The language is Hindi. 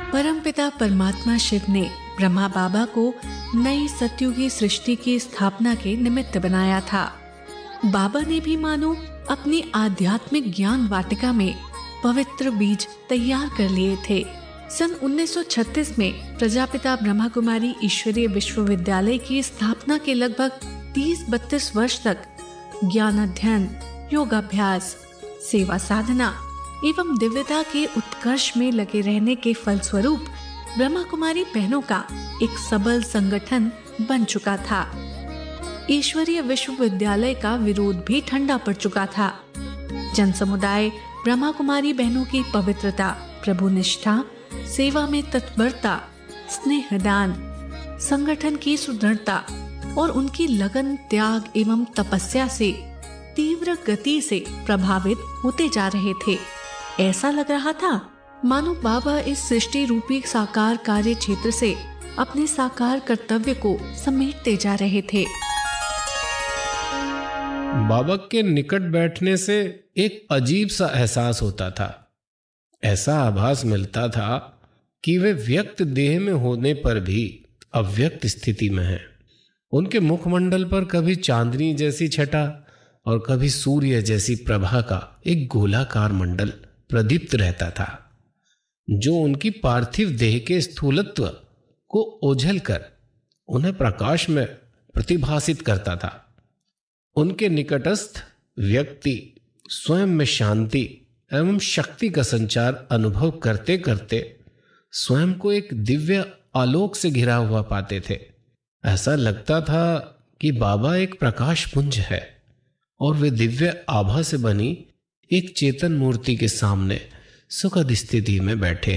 परमपिता परमात्मा शिव ने ब्रह्मा बाबा को नई सतयुगी सृष्टि की स्थापना के निमित्त बनाया था। बाबा ने भी मानो अपनी आध्यात्मिक ज्ञान वाटिका में पवित्र बीज तैयार कर लिए थे। सन 1936 में प्रजापिता ब्रह्मा कुमारी ईश्वरीय विश्वविद्यालय की स्थापना के लगभग 30-32 वर्ष तक ज्ञान अध्ययन, योगाभ्यास, सेवा साधना एवं दिव्यता के उत्कर्ष में लगे रहने के फलस्वरूप ब्रह्मा कुमारी बहनों का एक सबल संगठन बन चुका था। ईश्वरीय विश्वविद्यालय का विरोध भी ठंडा पड़ चुका था। जन समुदाय ब्रह्मा कुमारी बहनों की पवित्रता, प्रभुनिष्ठा, सेवा में तत्परता, स्नेहदान, संगठन की सुदृढ़ता और उनकी लगन, त्याग एवं तपस्या से तीव्र गति से प्रभावित होते जा रहे थे। ऐसा लग रहा था मानो बाबा इस सृष्टि रूपी साकार कार्य क्षेत्र से अपने साकार कर्तव्य को समेटते जा रहे थे। बाबा के निकट बैठने से एक अजीब सा एहसास होता था। ऐसा आभास मिलता था कि वे व्यक्त देह में होने पर भी अव्यक्त स्थिति में हैं। उनके मुखमंडल पर कभी चांदनी जैसी छटा और कभी सूर्य जैसी प्रभा का एक गोलाकार मंडल प्रदीप्त रहता था, जो उनकी पार्थिव देह के स्थूलत्व को ओझल कर उन्हें प्रकाश में प्रतिभासित करता था। उनके निकटस्थ व्यक्ति स्वयं में शांति एवं शक्ति का संचार अनुभव करते करते स्वयं को एक दिव्य आलोक से घिरा हुआ पाते थे। ऐसा लगता था कि बाबा एक प्रकाश पुंज है और वे दिव्य आभा से बनी एक चेतन मूर्ति के सामने सुखद स्थिति में बैठे